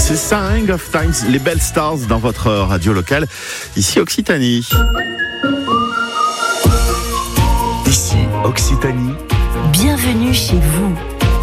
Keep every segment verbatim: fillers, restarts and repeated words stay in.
C'est Sign of Times, les belles stars dans votre radio locale, ici Occitanie. Ici Occitanie. Bienvenue chez vous.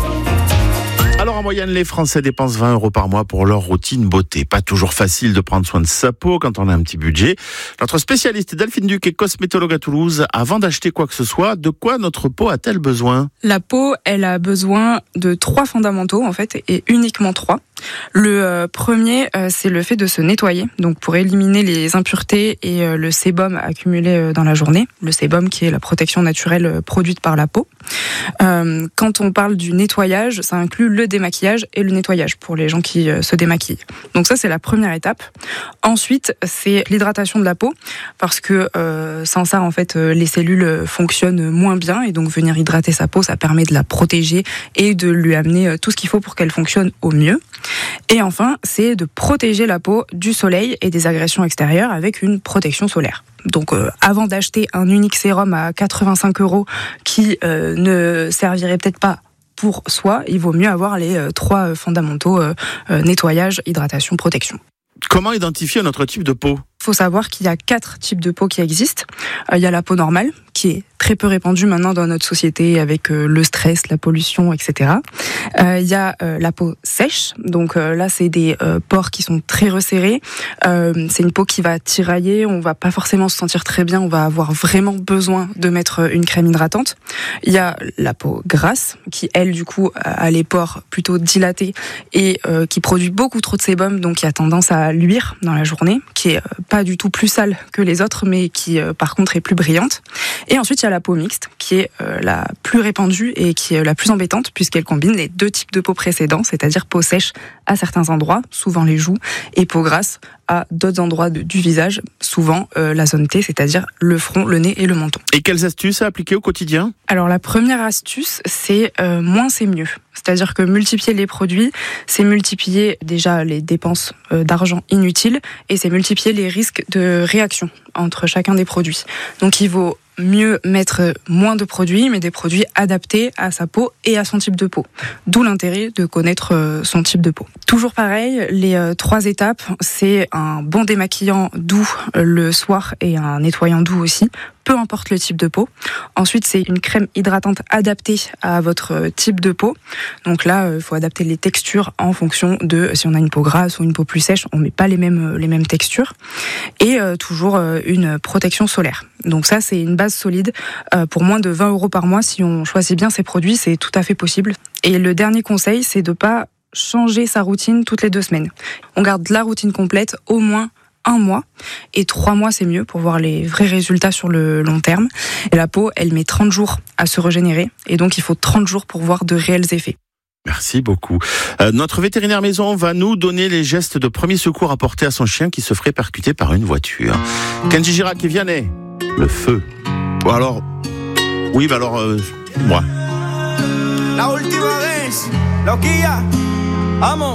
Alors en moyenne, les Français dépensent vingt euros par mois pour leur routine beauté. Pas toujours facile de prendre soin de sa peau quand on a un petit budget. Notre spécialiste Delphine Duc est cosmétologue à Toulouse. Avant d'acheter quoi que ce soit, de quoi notre peau a-t-elle besoin ? La peau, elle a besoin de trois fondamentaux en fait, et uniquement trois. Le euh, premier, euh, c'est le fait de se nettoyer, donc pour éliminer les impuretés et euh, le sébum accumulé euh, dans la journée. Le sébum qui est la protection naturelle euh, produite par la peau. Euh, quand on parle du nettoyage, ça inclut le démaquillage et le nettoyage pour les gens qui euh, se démaquillent. Donc ça, c'est la première étape. Ensuite, c'est l'hydratation de la peau, parce que euh, sans ça, en fait, euh, les cellules fonctionnent moins bien, et donc venir hydrater sa peau, ça permet de la protéger et de lui amener euh, tout ce qu'il faut pour qu'elle fonctionne au mieux. Et enfin, c'est de protéger la peau du soleil et des agressions extérieures avec une protection solaire. Donc euh, avant d'acheter un unique sérum à quatre-vingt-cinq euros qui euh, ne servirait peut-être pas pour soi, il vaut mieux avoir les euh, trois fondamentaux, euh, euh, nettoyage, hydratation, protection. Comment identifier notre type de peau ? Il faut savoir qu'il y a quatre types de peau qui existent. Euh, il y a la peau normale, qui est très peu répandue maintenant dans notre société avec euh, le stress, la pollution, et cetera. Euh, il y a euh, la peau sèche, donc euh, là c'est des euh, pores qui sont très resserrés. Euh, c'est une peau qui va tirailler, on va pas forcément se sentir très bien, on va avoir vraiment besoin de mettre une crème hydratante. Il y a la peau grasse, qui elle du coup a les pores plutôt dilatés et euh, qui produit beaucoup trop de sébum, donc qui a tendance à luire dans la journée, qui est euh, pas du tout plus sale que les autres, mais qui euh, par contre est plus brillante. Et ensuite il y a la peau mixte, qui est euh, la plus répandue et qui est la plus embêtante, puisqu'elle combine les deux types de peau précédents, c'est-à-dire peau sèche à certains endroits, souvent les joues, et peau grasse à d'autres endroits de, du visage, souvent euh, la zone T, c'est-à-dire le front, le nez et le menton. Et quelles astuces à appliquer au quotidien ? Alors la première astuce, c'est euh, moins c'est mieux. C'est-à-dire que multiplier les produits, c'est multiplier déjà les dépenses euh, d'argent inutiles, et c'est multiplier les risques de réaction entre chacun des produits. Donc il vaut mieux mettre moins de produits, mais des produits adaptés à sa peau et à son type de peau. D'où l'intérêt de connaître son type de peau. Toujours pareil, les euh, trois étapes, c'est un bon démaquillant doux le soir et un nettoyant doux aussi, peu importe le type de peau. Ensuite, c'est une crème hydratante adaptée à votre type de peau. Donc là, il faut adapter les textures en fonction de si on a une peau grasse ou une peau plus sèche, on met pas les mêmes, les mêmes textures. Et euh, toujours euh, une protection solaire. Donc ça, c'est une base solide. Euh, pour moins de vingt euros par mois, si on choisit bien ces produits, c'est tout à fait possible. Et le dernier conseil, c'est de pas changer sa routine toutes les deux semaines. On garde la routine complète au moins un mois, et trois mois c'est mieux pour voir les vrais résultats sur le long terme. Et la peau, elle met trente jours à se régénérer, et donc il faut trente jours pour voir de réels effets. Merci beaucoup. Euh, notre vétérinaire maison va nous donner les gestes de premier secours à porter à son chien qui se ferait percuter par une voiture. Kenji Girac et Vianney, le feu. Bon alors, oui, bah alors, euh, moi. La última vez, loquilla, amo.